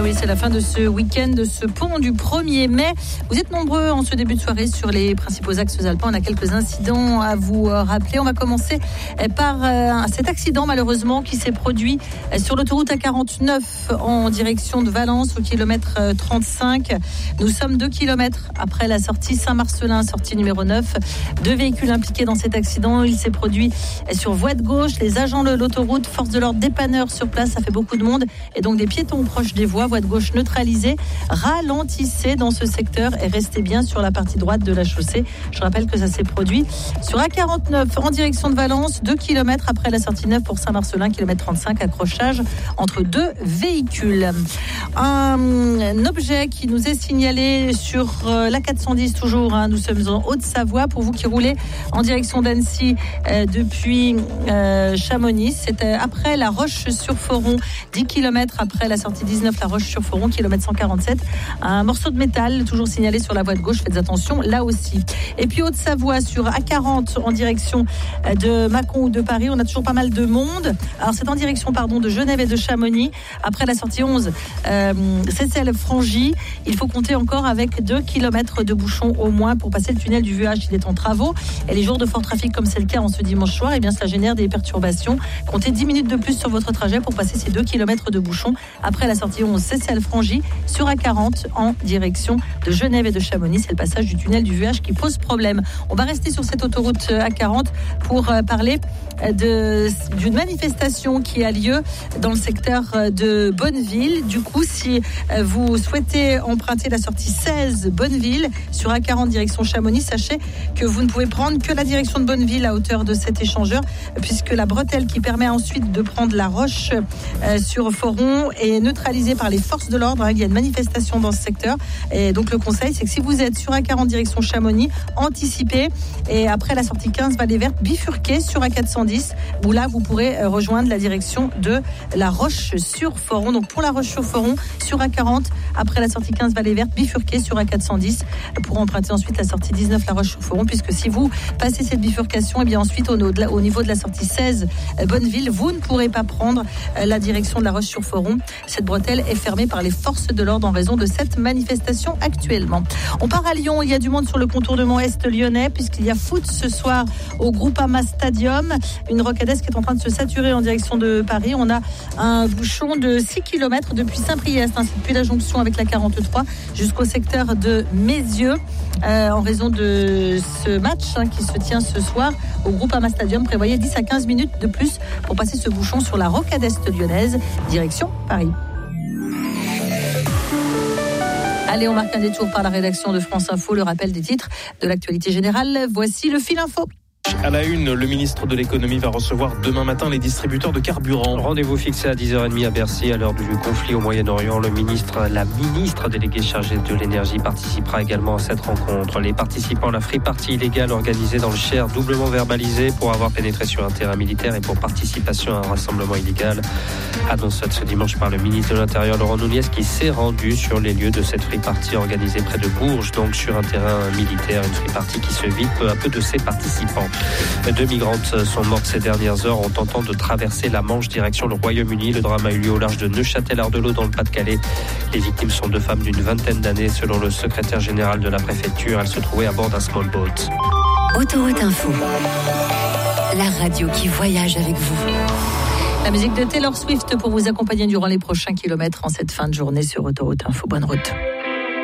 oui, c'est la fin de ce week-end, de ce pont du 1er mai. Vous êtes nombreux en ce début de soirée sur les principaux axes alpins. On a quelques incidents à vous rappeler. On va commencer par cet accident malheureusement qui s'est produit sur l'autoroute A49 en direction de Valence au kilomètre 35. Nous sommes 2 kilomètres après la sortie Saint-Marcelin, sortie numéro 9. 2 véhicules impliqués dans cet accident. Il s'est produit sur voie de gauche. Les agents de l'autoroute, force de l'ordre, dépanneurs sur place, ça fait beaucoup de monde et donc des piétons proches des voies de gauche neutralisée. Ralentissez dans ce secteur et restez bien sur la partie droite de la chaussée. Je rappelle que ça s'est produit sur A49 en direction de Valence, 2 km après la sortie 9 pour Saint-Marcelin, kilomètre 35, accrochage entre 2 véhicules. Un objet qui nous est signalé sur la 410 toujours, nous sommes en Haute-Savoie. Pour vous qui roulez en direction d'Annecy depuis Chamonix, c'était après la Roche-sur-Foron, 10 km après la sortie 19, la Roche-sur-Foron, kilomètre 147. Un morceau de métal, toujours signalé sur la voie de gauche, faites attention là aussi. Et puis Haute-Savoie sur A40 en direction de Mâcon ou de Paris, on a toujours pas mal de monde. Alors c'est en direction de Genève et de Chamonix. Après la sortie 11, Cesselles-Frangy, il faut compter encore avec 2 km de bouchons au moins pour passer le tunnel du Vuage. Il est en travaux et les jours de fort trafic comme c'est le cas en ce dimanche soir, eh bien cela génère des perturbations. Comptez 10 minutes de plus sur votre trajet pour passer ces 2 km de bouchons après la sortie 11 Cesselles-Frangy sur A40 en direction de Genève et de Chamonix. C'est le passage du tunnel du Vuage qui pose problème. On va rester sur cette autoroute A40 pour parler d'une manifestation qui a lieu dans le secteur de Bonneville. Du coup, si vous souhaitez emprunter la sortie 16 Bonneville sur A40 direction Chamonix, sachez que vous ne pouvez prendre que la direction de Bonneville à hauteur de cet échangeur, puisque la bretelle qui permet ensuite de prendre la Roche sur Foron est neutralisée par les forces de l'ordre. Il y a une manifestation dans ce secteur et donc le conseil, c'est que si vous êtes sur A40 direction Chamonix, anticipez et après la sortie 15 Vallée Verte, bifurquez sur A410 où là vous pourrez rejoindre la direction de la Roche-sur-Foron. Donc pour la Roche-sur-Foron sur A40 après la sortie 15 Vallée Verte, bifurquez sur A410 pour emprunter ensuite la sortie 19 la Roche-sur-Foron, puisque si vous passez cette bifurcation, et bien ensuite au niveau de la sortie 16 Bonneville, vous ne pourrez pas prendre la direction de la Roche-sur-Foron. Cette bretelle est fermée par les forces de l'ordre en raison de cette manifestation actuellement. On part à Lyon, il y a du monde sur le contournement est lyonnais puisqu'il y a foot ce soir au Groupama Stadium. Une rocade qui est en train de se saturer en direction de Paris. On a un bouchon de 6 km depuis Saint-Priest, c'est depuis la jonction avec la 43 jusqu'au secteur de Mézieux en raison de ce match qui se tient ce soir au Groupama Stadium. Prévoyez 10 à 15 minutes de plus pour passer ce bouchon sur la rocade est lyonnaise, direction Paris. Allez, on marque un détour par la rédaction de France Info, le rappel des titres de l'actualité générale. Voici le fil info. À la une, le ministre de l'économie va recevoir demain matin les distributeurs de carburant. Rendez-vous fixé à 10h30 à Bercy à l'heure du conflit au Moyen-Orient. La ministre déléguée chargée de l'énergie participera également à cette rencontre. Les participants à la free party illégale organisée dans le Cher, doublement verbalisés pour avoir pénétré sur un terrain militaire et pour participation à un rassemblement illégal. Annonce ce dimanche par le ministre de l'Intérieur Laurent Nunez qui s'est rendu sur les lieux de cette free party organisée près de Bourges, donc sur un terrain militaire. Une free party qui se vide peu à peu de ses participants. 2 migrantes sont mortes ces dernières heures en tentant de traverser la Manche direction le Royaume-Uni. Le drame a eu lieu au large de Neuchâtel-Ardelot dans le Pas-de-Calais. Les victimes sont 2 femmes d'une vingtaine d'années. Selon le secrétaire général de la préfecture, elles se trouvaient à bord d'un small boat. Autoroute Info, la radio qui voyage avec vous. La musique de Taylor Swift pour vous accompagner durant les prochains kilomètres en cette fin de journée sur Autoroute Info. Bonne route.